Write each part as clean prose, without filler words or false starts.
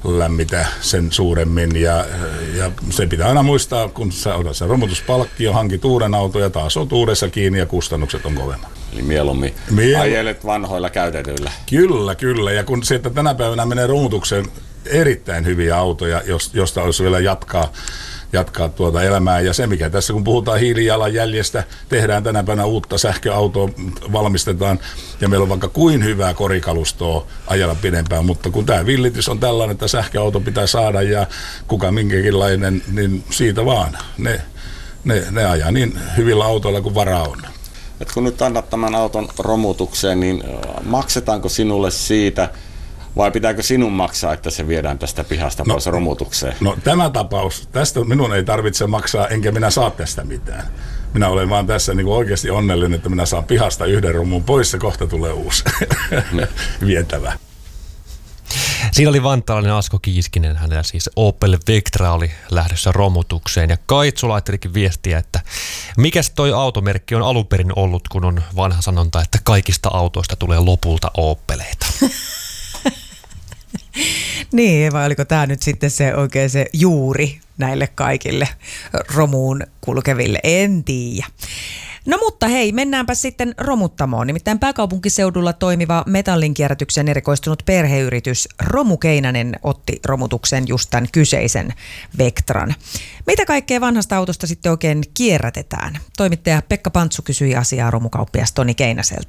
lämmitä sen suuremmin. Ja se pitää aina muistaa, kun sä otat sen romutuspalkkio, hankit uuden auton ja taas oot uudessa kiinni ja kustannukset on kovemmat. Eli mieluummin ajelet vanhoilla käytetyillä. Kyllä. Ja kun se, että tänä päivänä menee romutukseen erittäin hyviä autoja, josta olisi vielä jatkaa elämää. Ja se, mikä tässä, kun puhutaan hiilijalanjäljestä, tehdään tänä päivänä uutta sähköautoa, valmistetaan, ja meillä on vaikka kuin hyvää korikalustoa ajalla pidempään, mutta kun tämä villitys on tällainen, että sähköauto pitää saada, ja kuka minkäkinlainen, niin siitä vaan. Ne ajaa niin hyvillä autoilla kuin varaa on. Et kun nyt annat tämän auton romutukseen, niin maksetaanko sinulle siitä, vai pitääkö sinun maksaa, että se viedään tästä pihasta pois romutukseen? No tämä tapaus, tästä minun ei tarvitse maksaa, enkä minä saa tästä mitään. Minä olen vaan tässä niin kuin oikeasti onnellinen, että minä saan pihasta yhden romun pois, se kohta tulee uusi vietävä. Siinä oli vantaalainen Asko Kiiskinen, hänellä siis Opel Vectra oli lähdössä romutukseen. Ja Kaitsu laittelikin viestiä, että mikäs toi automerkki on alun perin ollut, kun on vanha sanonta, että kaikista autoista tulee lopulta Opeleita. Niin, vai oliko tämä nyt sitten se oikein se juuri näille kaikille romuun kulkeville? En tiedä. No mutta hei, mennäänpä sitten romuttamoon. Nimittäin pääkaupunkiseudulla toimiva metallinkierrätykseen erikoistunut perheyritys Romu Keinänen otti romutuksen just tämän kyseisen Vectran. Mitä kaikkea vanhasta autosta sitten oikein kierrätetään? Toimittaja Pekka Pantsu kysyi asiaa romukauppias Toni Keinäseltä.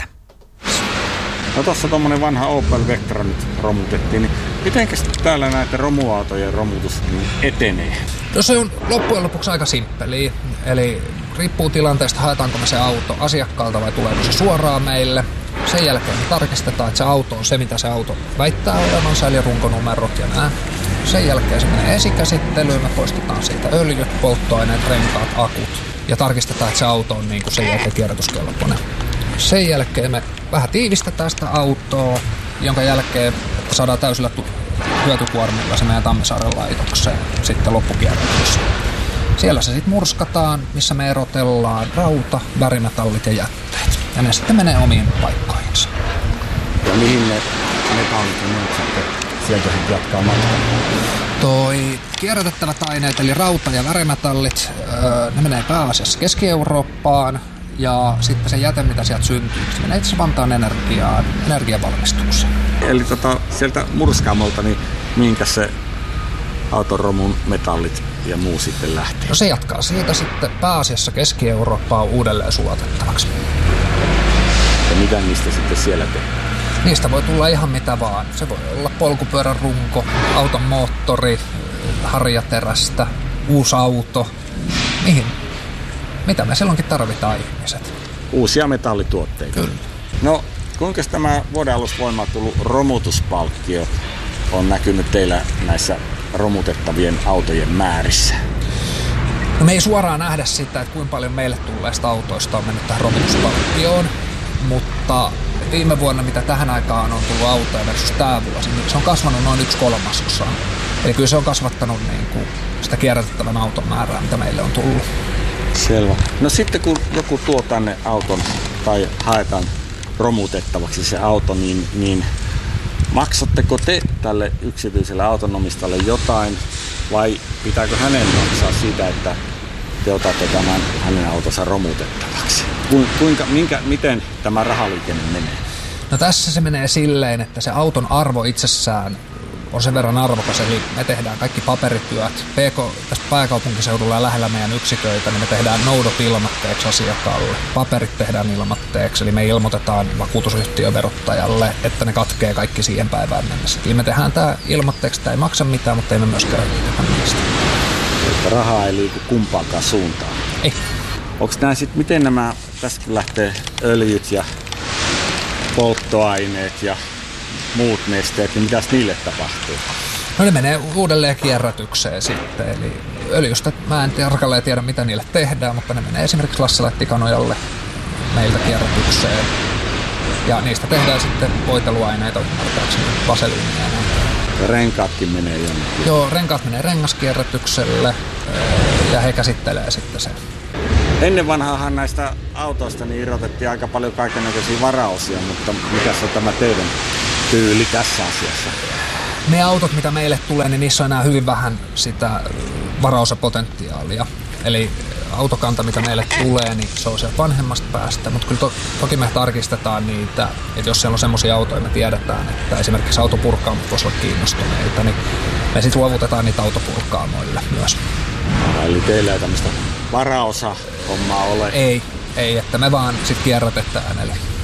No tuossa tuommoinen vanha Opel Vectra nyt romutettiin, niin mitenkäs täällä näitä romuautojen romutus etenee? No se on loppujen lopuksi aika simppeliä, eli riippuu tilanteesta, haetaanko me se auto asiakkaalta vai tuleeko se suoraan meille. Sen jälkeen me tarkistetaan, että se auto on se, mitä se auto väittää olevansa, eli runkonumerot ja nää. Sen jälkeen se menee esikäsittelyyn, me poistetaan siitä öljyt, polttoaineet, renkaat, akut ja tarkistetaan, että se auto on niin kuin sen jälkeen kierrätyskelpoinen. Sen jälkeen me vähän tiivistetään sitä autoa, jonka jälkeen saadaan täysillä hyötykuormilla se meidän Tammisaaren laitokseen sitten loppukierrätyksessä. Siellä se sitten murskataan, missä me erotellaan rauta, värimetallit ja jätteet. Ja ne sitten menee omiin paikkoihinsa. Ja mihin ne metallit ja muut sitten sieltä sitten jatkaa matkaa? Toi kierrätettävät aineet, eli rauta ja värimetallit, ne menee pääasiassa Keski-Eurooppaan. Ja sitten se jäte, mitä sieltä syntyy, se menee itse Vantaan energiavalmistukseen. Eli sieltä murskaamolta, niin minkä se autoromun metallit ja muu sitten lähtee? No se jatkaa siitä sitten pääasiassa Keski-Eurooppaan uudelleen sulatettavaksi. Ja mitä niistä sitten siellä tehdään? Niistä voi tulla ihan mitä vaan. Se voi olla polkupyörän runko, auton moottori, harjaterästä, uusi auto, mihin? Mitä me silloinkin tarvitaan ihmiset? Uusia metallituotteita. Kyllä. No, kuinka tämä vuoden alusta voimaan tullut romutuspalkkio on näkynyt teillä näissä romutettavien autojen määrissä? No me ei suoraan nähdä sitä, että kuinka paljon meille tulleista autoista on mennyt tähän romutuspalkkioon, mutta viime vuonna, mitä tähän aikaan on tullut autoja versus tämä vuosi, niin se on kasvanut noin 1/3. Eli kyllä se on kasvattanut niin kuin sitä kierrätettävän auton määrää, mitä meille on tullut. Selvä. No sitten kun joku tuo tänne auton tai haetaan romutettavaksi se auto, niin maksatteko te tälle yksityiselle autonomistalle jotain vai pitääkö hänen maksaa siitä, että te otatte tämän hänen autonsa romutettavaksi? Miten tämä rahaliikenne menee? No tässä se menee silleen, että se auton arvo itsessään on sen verran arvokas, eli me tehdään kaikki paperityöt. Tästä pääkaupunkiseudulla ja lähellä meidän yksiköitä, niin me tehdään noudot ilmatteeksi asiakkaalle. Paperit tehdään ilmatteeksi, eli me ilmoitetaan vakuutusyhtiön verottajalle, että ne katkee kaikki siihen päivään mennessä. Eli me tehdään tämä ilmatteeksi, tämä ei maksa mitään, mutta ei me myöskään tehdä niistä. Että rahaa ei liiku kumpaankaan suuntaan. Ei. Onko nämä sitten, miten nämä, tässä kun lähtee öljyt ja polttoaineet ja muut nesteet, niin mitäs niille tapahtuu? No ne menee uudelleen kierrätykseen sitten, eli öljystä mä en tarkalleen tiedä mitä niille tehdään, mutta ne menee esimerkiksi Lassila Tikanojalle meiltä kierrätykseen. Ja niistä tehdään sitten voiteluaineita, ymmärtääkseni vaseliinia. Ja renkaatkin menee jonnekin? Joo, renkaat menee rengaskierrätykselle ja he käsittelee sitten sen. Ennen vanhaahan näistä autoista niin irrotettiin aika paljon kaikennäköisiä varaosia, mutta mikäs on tämä teidän tyyli tässä asiassa? ne autot, mitä meille tulee, niin niissä on enää hyvin vähän sitä varaosapotentiaalia. Eli autokanta, mitä meille tulee, niin se on sieltä vanhemmasta päästä, mutta kyllä toki me tarkistetaan niitä, että jos siellä on semmoisia autoja, me tiedetään, että esimerkiksi autopurkaamot voisi olla kiinnostuneita, niin me sitten luovutetaan niitä autopurkaamoille myös. Eli teillä ei tämmöistä varaosa-hommaa ole? Ei, että me vaan sitten kierrätetään, eli